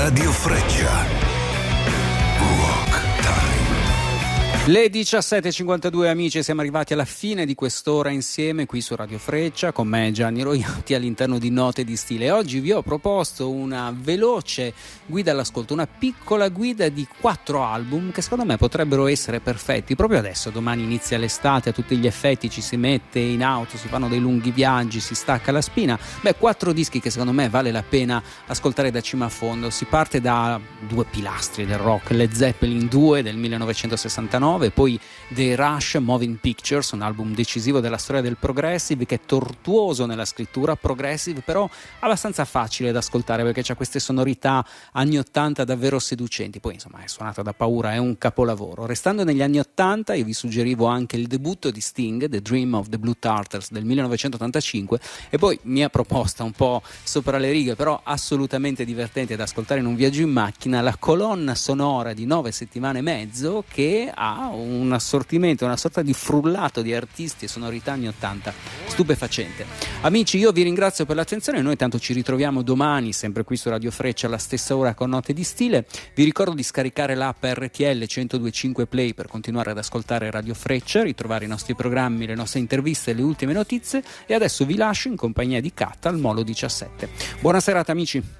Radio Freccia. Rock Time. Le 17.52 amici, siamo arrivati alla fine di quest'ora insieme qui su Radio Freccia, con me Gianni Roiati all'interno di Note di Stile. Oggi vi ho proposto una veloce guida all'ascolto, una piccola guida di 4 album che secondo me potrebbero essere perfetti proprio adesso. Domani inizia l'estate, a tutti gli effetti, ci si mette in auto, si fanno dei lunghi viaggi, si stacca la spina. 4 dischi che secondo me vale la pena ascoltare da cima a fondo. Si parte da 2 pilastri del rock, Led Zeppelin 2 del 1969, poi The Rush Moving Pictures, un album decisivo della storia del progressive che è tortuoso nella scrittura, progressive però abbastanza facile da ascoltare perché c'ha queste sonorità anni 80 davvero seducenti. Poi insomma è suonato da paura, è un capolavoro. Restando negli anni 80 io vi suggerivo anche il debutto di Sting, The Dream of the Blue Turtles del 1985, e poi mia proposta un po' sopra le righe però assolutamente divertente da ascoltare in un viaggio in macchina, la colonna sonora di 9 settimane e mezzo che ha un assortimento, una sorta di frullato di artisti e sonorità anni 80 stupefacente. Amici, io vi ringrazio per l'attenzione, noi tanto ci ritroviamo domani sempre qui su Radio Freccia alla stessa ora con Note di Stile. Vi ricordo di scaricare l'app RTL 102.5 Play per continuare ad ascoltare Radio Freccia, ritrovare i nostri programmi, le nostre interviste e le ultime notizie, e adesso vi lascio in compagnia di Cat al Molo 17. Buona serata amici.